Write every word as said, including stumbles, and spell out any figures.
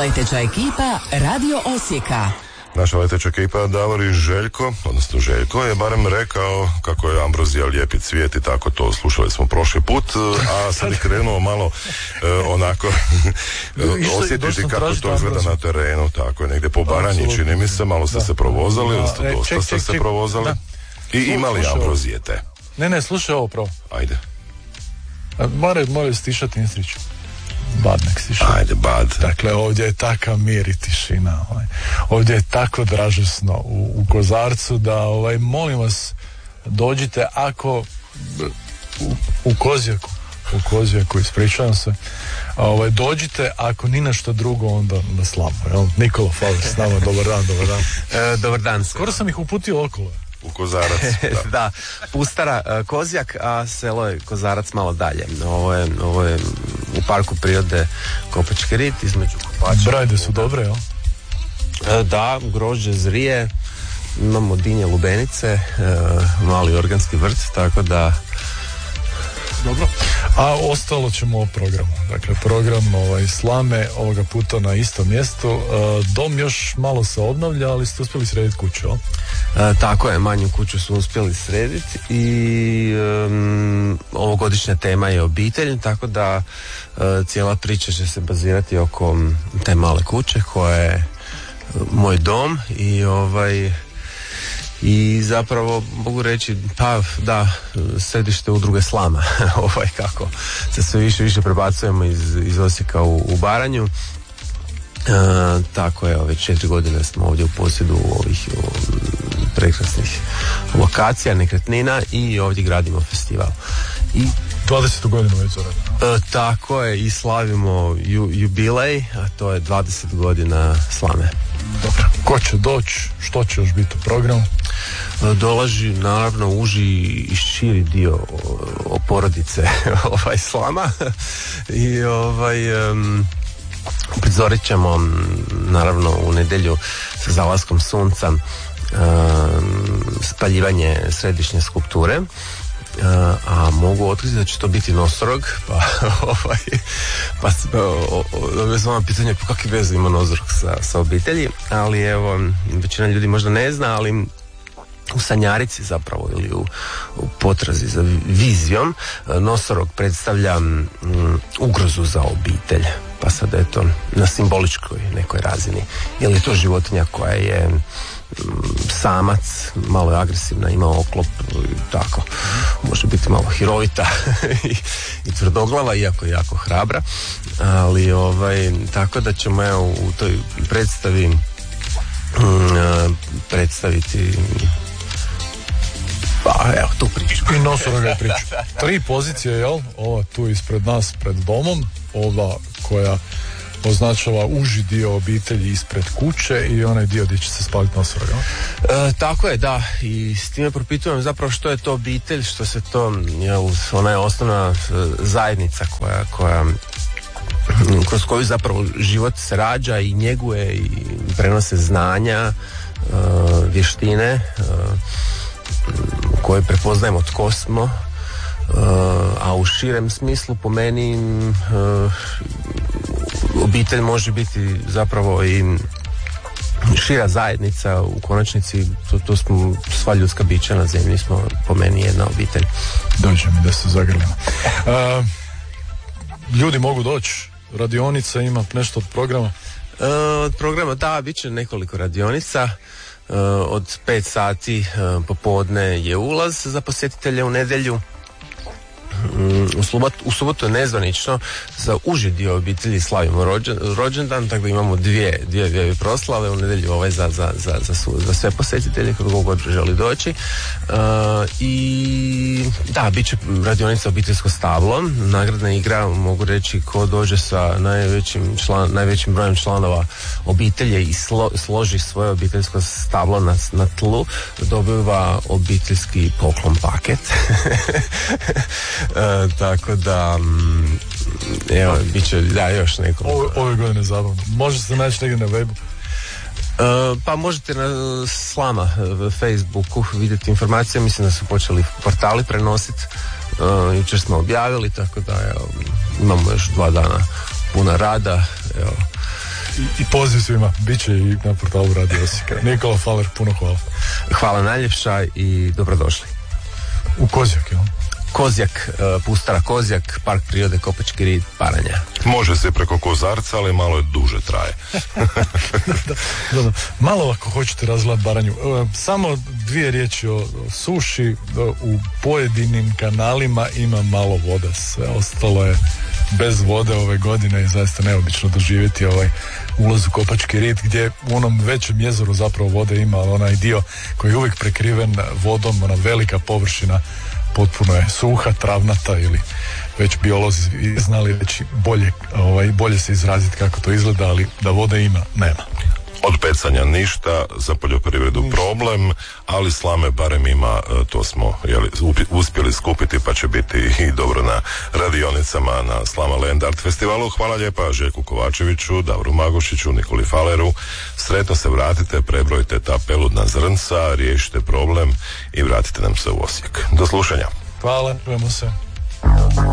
Leteća ekipa Radio Osijeka. Naša leteća ekipa Davor i Željko, odnosno Željko je barem rekao kako je ambrozija lijepi cvijet i tako to slušali smo prošli put, a sad je krenuo malo e, onako osjetiti kako to izgleda na terenu, tako je, negdje po Baranji čini mi se, malo ste da. se provozali, odnosno da, dosta ček, ste ček, se ček, provozali da. i Slu, imali ambrozije te. Ne, ne, slušaj ovo pravo. Ajde. Moraju, moraju stišati Instrić. Bad nek stiša. Ajde, bad. Dakle, ovdje je taka mir i tišina. Ovaj. Ovdje je tako dražesno u, u Kozarcu da, ovaj, molim vas, dođite ako u, u Kozjaku, u Kozjaku, ispričavam se, ovaj, dođite ako ni nešto drugo, onda na slavu. Jel? Nikola Faber s nama, dobar dan, dobar dan. E, dobar dan. Skoro sam ih uputio okolo. U Kozarac. Da. da, Pustara, uh, Kozjak, a selo je Kozarac malo dalje. Ovo je, ovo je u parku prirode Kopački rit između Kopača. Brajde su dobre, jel? Uh, da, grožđe zrije, imamo dinje, lubenice, uh, mali organski vrt, tako da... Dobro. A ostalo ćemo o programu. Dakle, program ovaj, slame ovoga puta na istom mjestu. Uh, dom još malo se obnavlja, ali ste uspjeli srediti kuću, jel? E, tako je, manju kuću su uspjeli srediti i um, ovogodišnja tema je obitelj, tako da uh, cijela priča će se bazirati oko te male kuće koja je uh, moj dom i ovaj i zapravo mogu reći pa da, središte udruge slama ovaj kako se sve više više prebacujemo iz, iz Osijeka u, u Baranju. E, tako je, već četiri godine smo ovdje u posjedu ovih o, prekrasnih lokacija, nekretnina i ovdje gradimo festival. I dvadesetu godinu već zove. E, tako je, i slavimo ju, jubilej, a to je dvadeset godina slame. Dobro, ko će doći, što će još biti u programu? E, dolaži naravno uži i širi dio o, o porodice ovaj slama i ovaj um, uprizorit ćemo naravno u nedjelju sa zalaskom sunca um, spaljivanje središnje skulpture. Uh, a mogu otkriti da će to biti nosorog, pa ovaj, pa dobio sam vam pitanje po kakve veze ima nosorog sa, sa obitelji, ali evo, većina ljudi možda ne zna, ali u sanjarici zapravo ili u, u potrazi za vizijom nosorog predstavlja um, ugrozu za obitelj, pa sad eto na simboličkoj nekoj razini, ili je to životinja koja je samac, malo je agresivna, ima oklop i tako, može biti malo hirovita i, i tvrdoglava, iako je jako hrabra, ali ovaj, tako da ćemo evo u toj predstavi um, predstaviti pa evo tu priču i nosoroga priču. Tri pozicije, jel? Ova tu ispred nas pred domom, ova koja označava uži dio obitelji ispred kuće i onaj dio gdje će se spaliti nosorog. E, tako je, da, i s time propitujem zapravo što je to obitelj, što se to, jel, ona je osnovna zajednica koja, koja kroz koju zapravo život se rađa i njeguje i prenose znanja, vještine koje prepoznajemo tko smo, a u širem smislu po meni obitelj može biti zapravo i šira zajednica, u konačnici to, to smo sva ljudska bića na zemlji, smo po meni jedna obitelj. Dođe mi da se zagrlimo. Uh, ljudi mogu doći, radionica ima nešto od programa? Uh, od programa, da, bit će nekoliko radionica. Uh, od pet sati uh, popodne je ulaz za posjetitelje u nedjelju. U, subotu, u subotu je nezvanično za uži dio obitelji slavimo rođen, rođendan, tako da imamo dvije, dvije, dvije proslave u nedjelju ovaj za, za, za, za, za sve posjetitelje kako god želi doći. Uh, i da, bit će radionica obiteljsko stablo, nagradna igra, mogu reći ko dođe sa najvećim, član, najvećim brojem članova obitelje i slo, složi svoje obiteljsko stablo na, na tlu, dobiva obiteljski poklon paket. E, tako da m, evo, bit će da, još neko ove, ove godine zabavno, može se naći negdje na webu. E, pa možete na Slama Facebooku vidjeti informacije, mislim da su počeli portali prenositi, e, jučer smo objavili, tako da evo, imamo još dva dana puna rada, evo. i, i poziv svima, bit će i na portalu Radio Osijeka. Nikola Faler, puno hvala. Hvala najljepša i dobrodošli. U Kozjak, jel? Kozjak, Pustara Kozjak, Park prirode Kopački rit, Baranja. Može se preko Kozarca, ali malo je duže traje. da, da, da. Malo ako hoćete razgledati Baranju. Samo dvije riječi o, o suši. U pojedinim kanalima ima malo vode. Sve ostalo je bez vode ove godine i zaista neobično doživjeti ovaj ulaz u Kopački rit, gdje u onom većem jezeru zapravo vode ima, ali onaj dio koji je uvijek prekriven vodom, ona velika površina potpuno je suha, travnata, ili već biolozi znali reći bolje, ovaj, bolje se izraziti kako to izgleda, ali da vode ima, nema. Od pecanja ništa, za poljoprivredu ništa. Problem, ali slame barem ima, to smo jeli, uspjeli skupiti, pa će biti i dobro na radionicama na Slama Land Art Festivalu. Hvala lijepa Željku Kovačeviću, Davoru Magošiću, Nikoli Faleru. Sretno se vratite, prebrojite ta peludna zrnca, riješite problem i vratite nam se u Osijek. Do slušanja. Hvala, čujemo se.